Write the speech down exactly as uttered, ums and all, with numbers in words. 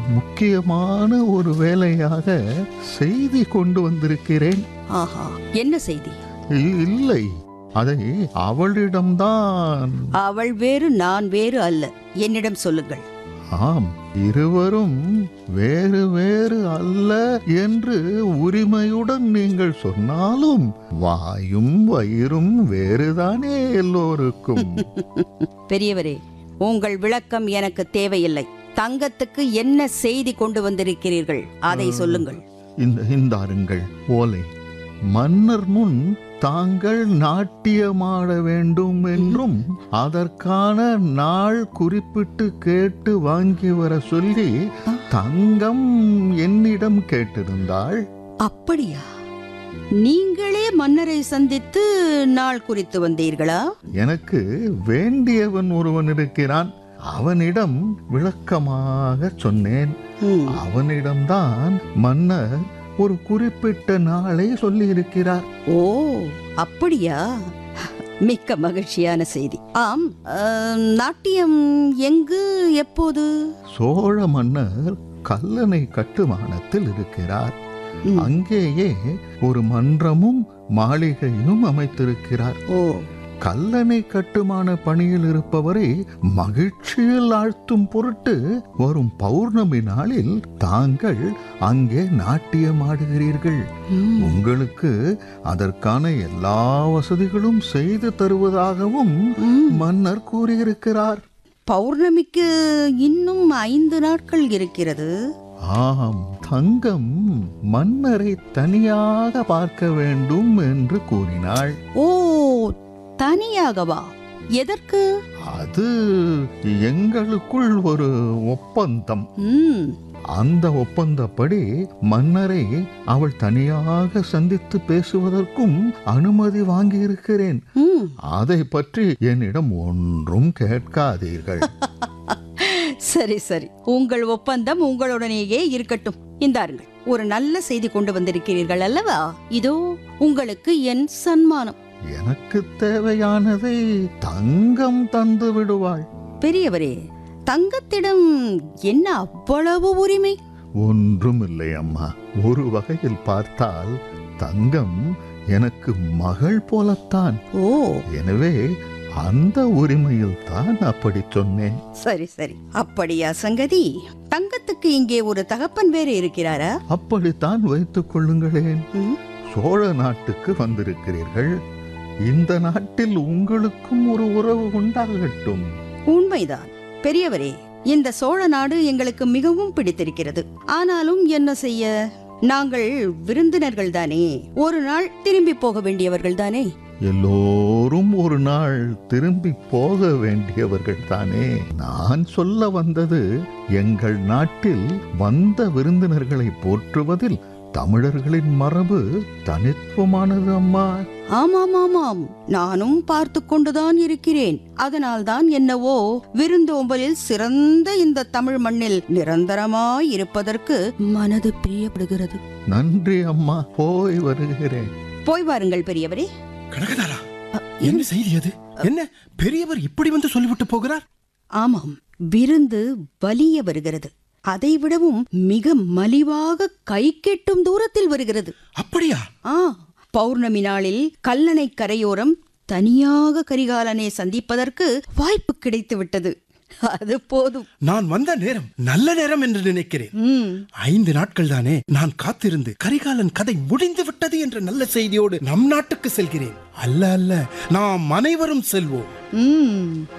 முக்கியமான ஒரு வேலையாக செய்தி கொண்டு வந்திருக்கிறேன். ஆஹா, என்ன செய்தி? இல்லை, அதை அவளிடம்தான். அவள் வேறு நான் வேறு அல்ல, என்னிடம் சொல்லுங்கள். ஆம், இருவரும் வேறு வேறு அல்ல என்று உரிமையுடன் நீங்கள் சொன்னாலும் வாயும் வயிறும் வேறுதானே எல்லோருக்கும். பெரியவரே, உங்கள் விளக்கம் எனக்கு தேவையில்லை. தங்கத்துக்கு என்ன செய்தி கொண்டு வந்திருக்கிறீர்கள், அதை சொல்லுங்கள். இந்த இந்தாருங்கள் ஓலை. மன்னர் முன் தாங்கள் நாட்டியமாட வேண்டும் என்றும் அதற்கான நாள் குறிப்பிட்டு கேட்டு வாங்கி வர சொல்லி தங்கம் என்னிடம் கேட்டிருந்தாள். அப்படியா? நீங்களே மன்னரை சந்தித்து நாள் குறித்து வந்தீர்களா? எனக்கு வேண்டியவன் ஒருவன் இருக்கிறான், அவனிடம் விளக்கமாக சொன்னேன். அவனிடம்தான் மன்னர் ஒரு குறிப்பிட்ட நாளை சொல்லி இருக்கிறார். ஓ, அப்படியா? மிக்க மகிழ்ச்சியான செய்தி. ஆம், நாட்டியம் எங்கு, எப்போது? சோழ மன்னர் கல்லணை கட்டுமானத்தில் இருக்கிறார். அங்கேயே ஒரு மன்றமும் மாளிகையும் அமைத்திருக்கிறார். ஓ, கல்லணை கட்டுமான பணியில் இருப்பவரை மகிழ்ச்சியில் ஆழ்த்தும் பொருட்டு வரும் பௌர்ணமி நாளில் தாங்கள் அங்கே நாட்டியம் ஆடுகிறீர்கள். உங்களுக்கு அதற்கான எல்லா வசதிகளும் செய்து தருவதாகவும் மன்னர் கூறியிருக்கிறார். பௌர்ணமிக்கு இன்னும் ஐந்து நாட்கள் இருக்கிறது. ஆம், தங்கம் மன்னரை தனியாக பார்க்க வேண்டும் என்று கூறினாள். ஓ, தனியாகவா? எதற்கு? அது எங்களுக்குள் ஒரு ஒப்பந்தம். ம், அந்த ஒப்பந்தப்படி மன்னரை அவள் தனியாக சந்தித்து பேசுவதற்கும் அனுமதி வாங்கி இருக்கிறேன். அதை பற்றி என்னிடம் ஒன்றும் கேட்காதீர்கள். சரி சரி, உங்கள் ஒப்பந்தம் உங்களுடனேயே இருக்கட்டும். இந்தாருங்கள், ஒரு நல்ல செய்தி கொண்டு வந்திருக்கிறீர்கள் அல்லவா? இதோ உங்களுக்கு என் சன்மானம். எனக்கு தேவையானதை தங்கம் தந்து விடுவாள். பெரியவரே, தங்கத்திடம் என்ன அவ்வளவு உரிமை? ஒன்றும் இல்லை அம்மா. ஒரு வகையில் பார்த்தால் தங்கம் எனக்கு மகள் போலத்தான். ஓ, எனவே அந்த உரிமையில் தான் அப்படி சொன்னேன். சரி சரி, அப்படியா சங்கதி? தங்கத்துக்கு இங்கே ஒரு தகப்பன் வேறு இருக்கிறாரா? அப்படித்தான் வைத்துக் கொள்ளுங்களேன். சோழ நாட்டுக்கு வந்திருக்கிறீர்கள், இந்த நாட்டில் உங்களுக்கும் ஒரு உறவு உண்டாகட்டும். உண்மைதான் பெரியவரே, இந்த சோழ நாடு எங்களுக்கு மிகவும் பிடித்திருக்கிறது. ஆனாலும் என்ன செய்ய, நாங்கள் விருந்தினர்கள் தானே, ஒரு நாள் திரும்பி போக வேண்டியவர்கள் தானே. எல்லோரும் ஒரு நாள் திரும்பி போக வேண்டியவர்கள் தானே. நான் சொல்ல வந்தது, எங்கள் நாட்டில் வந்த விருந்தினர்களை போற்றுவதில் தமிழர்களின் மரபு தனித்துவமானது அம்மா. ஆமாம் ஆமாம், நானும் பார்த்து கொண்டுதான் இருக்கிறேன். அதனால்தான் என்னவோ விருந்தோம்பலில் சிறந்த இந்த தமிழ் மண்ணில் நிரந்தரமாய் இருப்பதற்கு மனது பிரியப்படுகிறது. நன்றி அம்மா, போய் வருகிறேன். போய் வாருங்கள் பெரியவரே. கனகதாரா, என்ன செய்தி அது? என்ன பெரியவர் இப்படி வந்து சொல்லிவிட்டு போகிறார்? ஆமாம், விருந்து வலிய வருகிறது. அதை விடவும் மிக மலிவாக கை கெட்டும் தூரத்தில் வருகிறது. அப்படியா? ஆ, பௌர்ணமி நாளில் கல்லணை கரையோரம் தனியாக கரிகாலனை சந்திப்பதற்கு வாய்ப்பு கிடைத்து விட்டது. அது போதும். நான் வந்த நேரம் நல்ல நேரம் என்று நினைக்கிறேன். ஐந்து நாட்கள் தானே நான் காத்திருந்து கரிகாலன் கதை முடிந்து விட்டது என்ற நல்ல செய்தியோடு நம் நாட்டுக்கு செல்கிறேன். அல்ல அல்ல, நாம் அனைவரும் செல்வோம்.